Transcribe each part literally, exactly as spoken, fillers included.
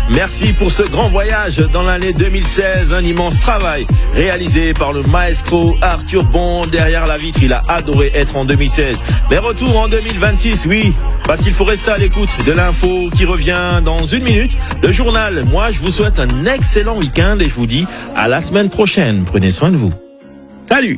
Merci pour ce grand voyage dans l'année deux mille seize, un immense travail réalisé par le maestro Arthur Bond derrière la vitre. Il a adoré être en deux mille seize. Mais retour en deux mille vingt-six, oui, parce qu'il faut rester à l'écoute de l'info qui revient dans une minute. Le journal, moi je vous souhaite un excellent week-end et je vous dis à la semaine prochaine. Prenez soin de vous. Salut!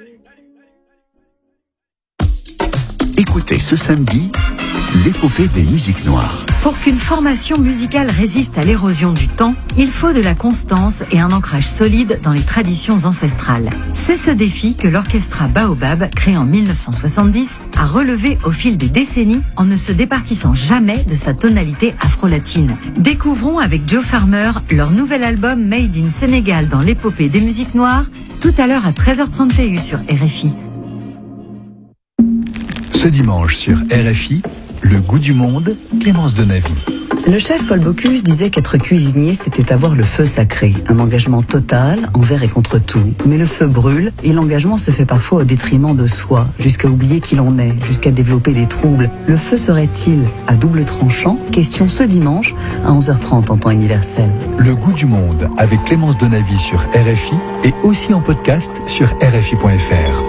Écoutez ce samedi l'épopée des musiques noires. Pour qu'une formation musicale résiste à l'érosion du temps, il faut de la constance et un ancrage solide dans les traditions ancestrales. C'est ce défi que l'orchestra Baobab, créé en mille neuf cent soixante-dix, a relevé au fil des décennies en ne se départissant jamais de sa tonalité afro-latine. Découvrons avec Joe Farmer leur nouvel album Made in Sénégal dans l'épopée des musiques noires, tout à l'heure à treize heures trente et un sur R F I. Ce dimanche sur R F I, Le goût du monde, Clémence Donavy. Le chef Paul Bocuse disait qu'être cuisinier, c'était avoir le feu sacré, un engagement total envers et contre tout. Mais le feu brûle et l'engagement se fait parfois au détriment de soi, jusqu'à oublier qui l'on est, jusqu'à développer des troubles. Le feu serait-il à double tranchant? Question ce dimanche à onze heures trente en temps universel. Le goût du monde avec Clémence Donavy sur R F I et aussi en podcast sur R F I point F R.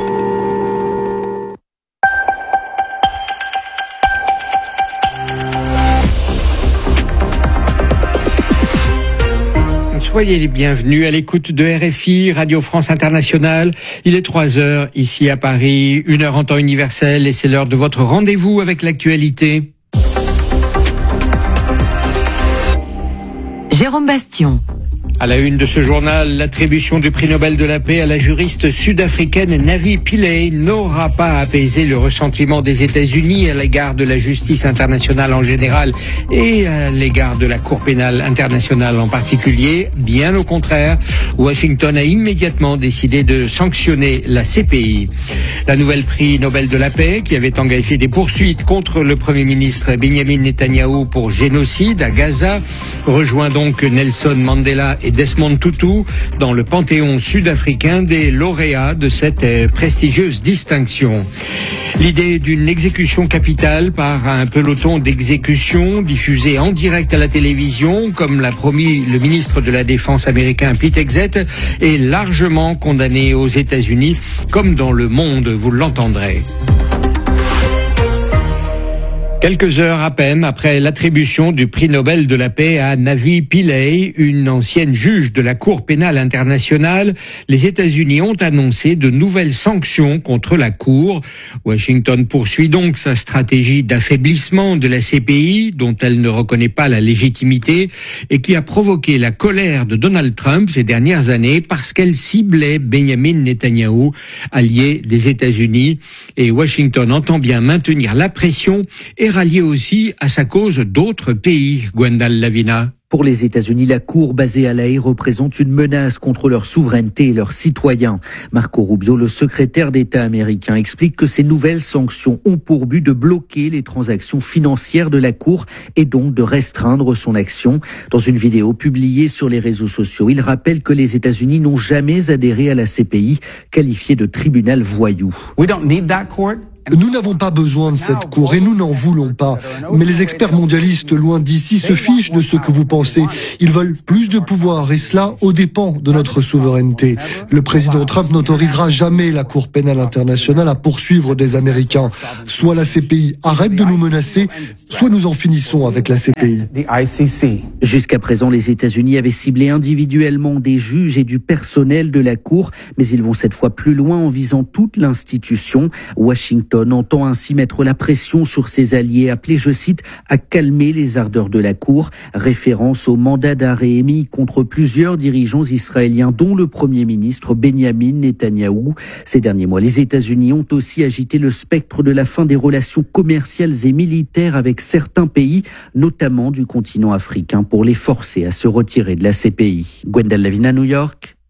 Soyez les bienvenus à l'écoute de R F I, Radio France Internationale. Il est trois heures ici à Paris, une heure en temps universel et c'est l'heure de votre rendez-vous avec l'actualité. Jérôme Bastion. À la une de ce journal, l'attribution du prix Nobel de la paix à la juriste sud-africaine Navi Pillay n'aura pas apaisé le ressentiment des États-Unis à l'égard de la justice internationale en général et à l'égard de la Cour pénale internationale en particulier. Bien au contraire, Washington a immédiatement décidé de sanctionner la C P I. La nouvelle prix Nobel de la paix, qui avait engagé des poursuites contre le Premier ministre Benjamin Netanyahou pour génocide à Gaza, rejoint donc Nelson Mandela et Desmond Tutu dans le panthéon sud-africain des lauréats de cette prestigieuse distinction. L'idée d'une exécution capitale par un peloton d'exécution diffusé en direct à la télévision, comme l'a promis le ministre de la Défense américain Pete Hegseth, est largement condamnée aux États-Unis, comme dans le monde, vous l'entendrez. Quelques heures à peine après l'attribution du prix Nobel de la paix à Navi Pillay, une ancienne juge de la Cour pénale internationale, les États-Unis ont annoncé de nouvelles sanctions contre la Cour. Washington poursuit donc sa stratégie d'affaiblissement de la C P I, dont elle ne reconnaît pas la légitimité, et qui a provoqué la colère de Donald Trump ces dernières années parce qu'elle ciblait Benjamin Netanyahou, allié des États-Unis. Et Washington entend bien maintenir la pression et rallier aussi à sa cause d'autres pays. Gwendal Lavina. Pour les États-Unis, la Cour basée à La Haye représente une menace contre leur souveraineté et leurs citoyens. Marco Rubio, le secrétaire d'État américain, explique que ces nouvelles sanctions ont pour but de bloquer les transactions financières de la Cour et donc de restreindre son action. Dans une vidéo publiée sur les réseaux sociaux, il rappelle que les États-Unis n'ont jamais adhéré à la C P I, qualifiée de tribunal voyou. We don't need that court. Nous n'avons pas besoin de cette cour et nous n'en voulons pas. Mais les experts mondialistes loin d'ici se fichent de ce que vous pensez. Ils veulent plus de pouvoir et cela aux dépens de notre souveraineté. Le président Trump n'autorisera jamais la Cour pénale internationale à poursuivre des Américains. Soit la C P I arrête de nous menacer, soit nous en finissons avec la C P I. Jusqu'à présent, les États-Unis avaient ciblé individuellement des juges et du personnel de la Cour, mais ils vont cette fois plus loin en visant toute l'institution. Washington entend ainsi mettre la pression sur ses alliés, appelés, je cite, à calmer les ardeurs de la Cour, référence au mandat d'arrêt émis contre plusieurs dirigeants israéliens, dont le Premier ministre Benjamin Netanyahou. Ces derniers mois, les États-Unis ont aussi agité le spectre de la fin des relations commerciales et militaires avec certains pays, notamment du continent africain, pour les forcer à se retirer de la C P I. Gwendal Lavina, New York.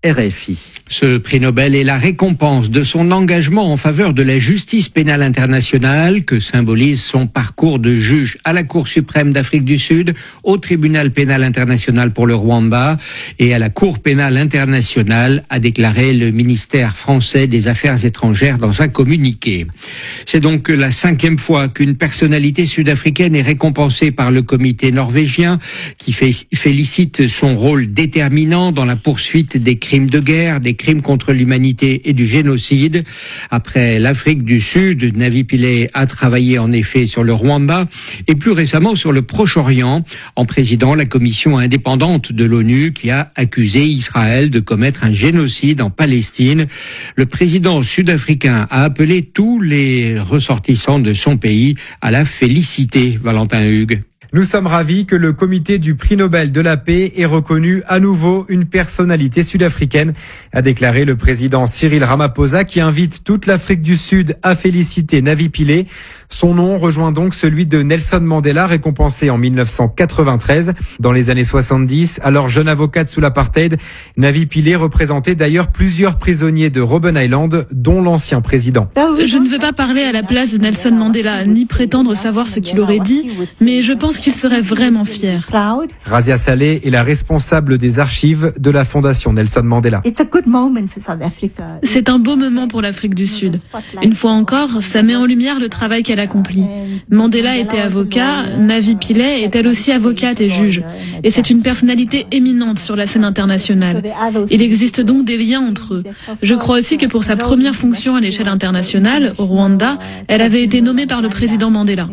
R F I. Ce prix Nobel est la récompense de son engagement en faveur de la justice pénale internationale que symbolise son parcours de juge à la Cour suprême d'Afrique du Sud, au tribunal pénal international pour le Rwanda et à la Cour pénale internationale, a déclaré le ministère français des Affaires étrangères dans un communiqué. C'est donc la cinquième fois qu'une personnalité sud-africaine est récompensée par le comité norvégien qui fait, félicite son rôle déterminant dans la poursuite des crimes de guerre, des crimes contre l'humanité et du génocide. Après l'Afrique du Sud, Navi Pillay a travaillé en effet sur le Rwanda et plus récemment sur le Proche-Orient en présidant la commission indépendante de l'ONU qui a accusé Israël de commettre un génocide en Palestine. Le président sud-africain a appelé tous les ressortissants de son pays à la féliciter. Valentin Hugues. Nous sommes ravis que le comité du prix Nobel de la paix ait reconnu à nouveau une personnalité sud-africaine, a déclaré le président Cyril Ramaphosa qui invite toute l'Afrique du Sud à féliciter Navi Pillay. Son nom rejoint donc celui de Nelson Mandela, récompensé en mille neuf cent quatre-vingt-treize. Dans les années soixante-dix, alors jeune avocate sous l'apartheid, Navi Pillay représentait d'ailleurs plusieurs prisonniers de Robben Island, dont l'ancien président. Je ne veux pas parler à la place de Nelson Mandela, ni prétendre savoir ce qu'il aurait dit, mais je pense qu'il serait vraiment fier. Razia Saleh est la responsable des archives de la Fondation Nelson Mandela. C'est un beau moment pour l'Afrique du Sud. Une fois encore, ça met en lumière le travail qu'elle accomplit. Mandela était avocat, Navi Pillay est elle aussi avocate et juge. Et c'est une personnalité éminente sur la scène internationale. Il existe donc des liens entre eux. Je crois aussi que pour sa première fonction à l'échelle internationale, au Rwanda, elle avait été nommée par le président Mandela.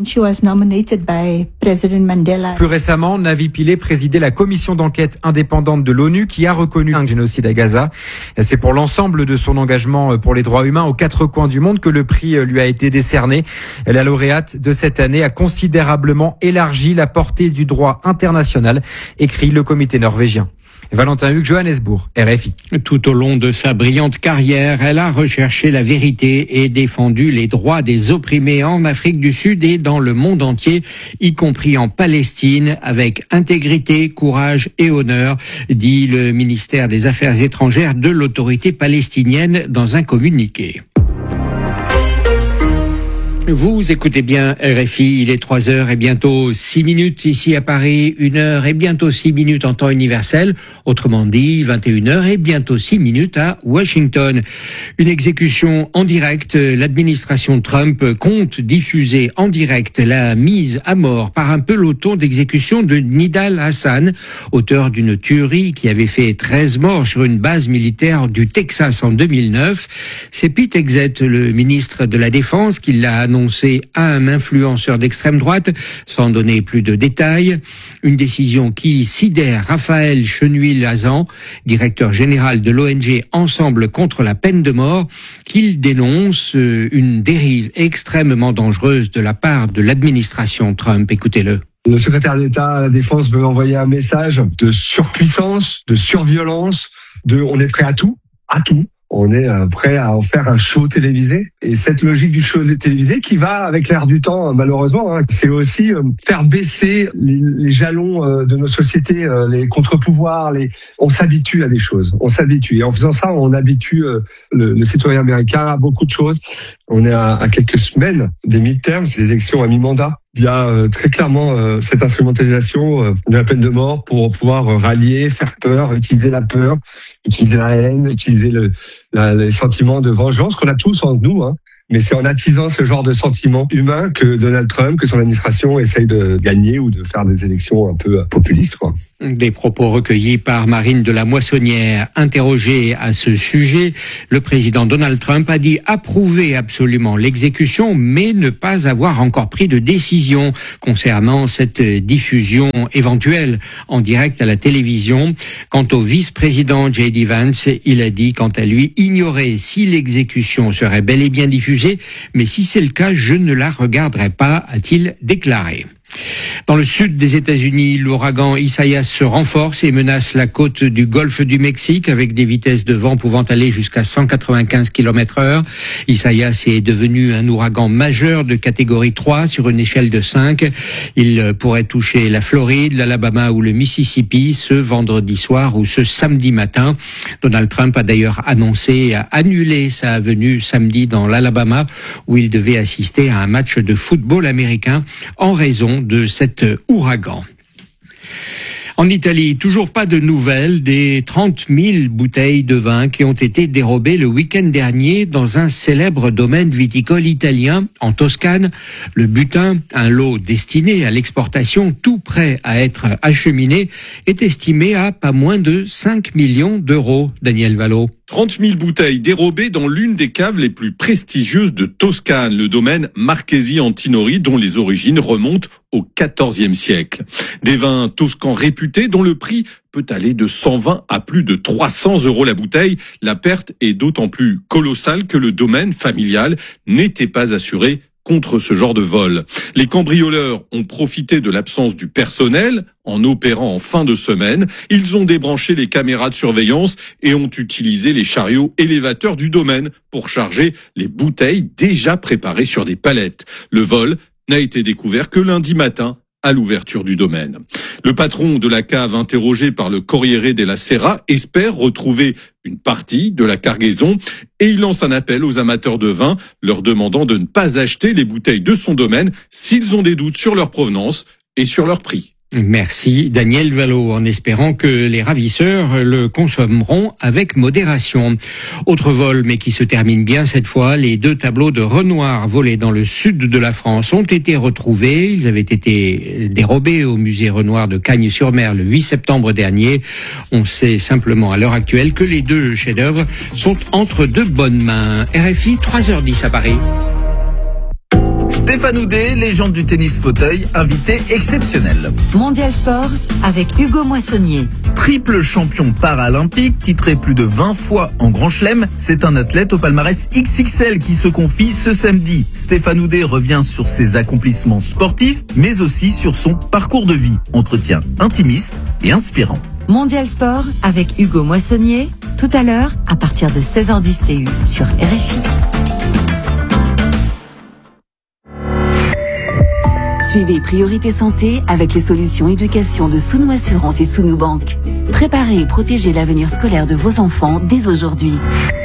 Plus récemment, Navi Pillay présidait la commission d'enquête indépendante de l'ONU qui a reconnu un génocide à Gaza. C'est pour l'ensemble de son engagement pour les droits humains aux quatre coins du monde que le prix lui a été décerné. La lauréate de cette année a considérablement élargi la portée du droit international, écrit le comité norvégien. Valentin Hugues, Johannesburg, R F I. Tout au long de sa brillante carrière, elle a recherché la vérité et défendu les droits des opprimés en Afrique du Sud et dans le monde entier, y compris en Palestine, avec intégrité, courage et honneur, dit le ministère des Affaires étrangères de l'autorité palestinienne dans un communiqué. Vous écoutez bien R F I, il est trois heures et bientôt six minutes ici à Paris, une heure et bientôt six minutes en temps universel, autrement dit vingt et une heures et bientôt six minutes à Washington. Une exécution en direct, l'administration Trump compte diffuser en direct la mise à mort par un peloton d'exécution de Nidal Hassan, auteur d'une tuerie qui avait fait treize morts sur une base militaire du Texas en deux mille neuf. C'est Pete Hegseth, le ministre de la Défense, qui l'a annoncé à un influenceur d'extrême droite, sans donner plus de détails. Une décision qui sidère Raphaël Chenuil-Lazan, directeur général de l'O N G Ensemble contre la peine de mort, qu'il dénonce une dérive extrêmement dangereuse de la part de l'administration Trump. Écoutez-le. Le secrétaire d'État à la Défense veut envoyer un message de surpuissance, de surviolence, de on est prêt à tout, à tout. On est prêt à en faire un show télévisé. Et cette logique du show télévisé qui va avec l'air du temps, malheureusement, hein, c'est aussi faire baisser les, les jalons de nos sociétés, les contre-pouvoirs. Les... On s'habitue à des choses, on s'habitue. Et en faisant ça, on habitue le, le citoyen américain à beaucoup de choses. On est à, à quelques semaines des midterms, c'est des élections à mi-mandat. Il y a euh, très clairement euh, cette instrumentalisation euh, de la peine de mort pour pouvoir euh, rallier, faire peur, utiliser la peur, utiliser la haine, utiliser le, la, les sentiments de vengeance qu'on a tous en nous. Hein. Mais c'est en attisant ce genre de sentiments humains que Donald Trump, que son administration essaye de gagner ou de faire des élections un peu populistes, quoi. Des propos recueillis par Marine de la Moissonnière. Interrogé à ce sujet, le président Donald Trump a dit approuver absolument l'exécution, mais ne pas avoir encore pris de décision concernant cette diffusion éventuelle en direct à la télévision. Quant au vice-président J D Vance, il a dit quant à lui ignorer si l'exécution serait bel et bien diffusée, mais si c'est le cas, je ne la regarderai pas, a-t-il déclaré. Dans le sud des États-Unis, l'ouragan Isaias se renforce et menace la côte du golfe du Mexique avec des vitesses de vent pouvant aller jusqu'à cent quatre-vingt-quinze kilomètres heure. Isaias est devenu un ouragan majeur de catégorie trois sur une échelle de cinq. Il pourrait toucher la Floride, l'Alabama ou le Mississippi ce vendredi soir ou ce samedi matin. Donald Trump a d'ailleurs annoncé annuler sa venue samedi dans l'Alabama où il devait assister à un match de football américain en raison de cet ouragan. En Italie, toujours pas de nouvelles des trente mille bouteilles de vin qui ont été dérobées le week-end dernier dans un célèbre domaine viticole italien en Toscane. Le butin, un lot destiné à l'exportation tout prêt à être acheminé, est estimé à pas moins de cinq millions d'euros. Daniel Vallot. trente mille bouteilles dérobées dans l'une des caves les plus prestigieuses de Toscane, le domaine Marchesi Antinori, dont les origines remontent au quatorzième siècle. Des vins toscans réputés dont le prix peut aller de cent vingt à plus de trois cents euros la bouteille. La perte est d'autant plus colossale que le domaine familial n'était pas assuré contre ce genre de vol. Les cambrioleurs ont profité de l'absence du personnel en opérant en fin de semaine. Ils ont débranché les caméras de surveillance et ont utilisé les chariots élévateurs du domaine pour charger les bouteilles déjà préparées sur des palettes. Le vol n'a été découvert que lundi matin à l'ouverture du domaine. Le patron de la cave, interrogé par le Corriere della Sera, espère retrouver une partie de la cargaison et il lance un appel aux amateurs de vin, leur demandant de ne pas acheter les bouteilles de son domaine s'ils ont des doutes sur leur provenance et sur leur prix. Merci Daniel Vallot, en espérant que les ravisseurs le consommeront avec modération. Autre vol, mais qui se termine bien cette fois, les deux tableaux de Renoir volés dans le sud de la France ont été retrouvés. Ils avaient été dérobés au musée Renoir de Cagnes-sur-Mer le huit septembre dernier. On sait simplement à l'heure actuelle que les deux chefs-d'œuvre sont entre de bonnes mains. R F I, trois heures dix à Paris. Stéphane Houdet, légende du tennis fauteuil, invité exceptionnel. Mondial Sport avec Hugo Moissonnier. Triple champion paralympique, titré plus de vingt fois en Grand Chelem, c'est un athlète au palmarès X X L qui se confie ce samedi. Stéphane Houdet revient sur ses accomplissements sportifs, mais aussi sur son parcours de vie. Entretien intimiste et inspirant. Mondial Sport avec Hugo Moissonnier, tout à l'heure à partir de seize heures dix T U sur R F I. Suivez Priorité Santé avec les solutions éducation de Sounou Assurance et Sounou Banque. Préparez et protégez l'avenir scolaire de vos enfants dès aujourd'hui.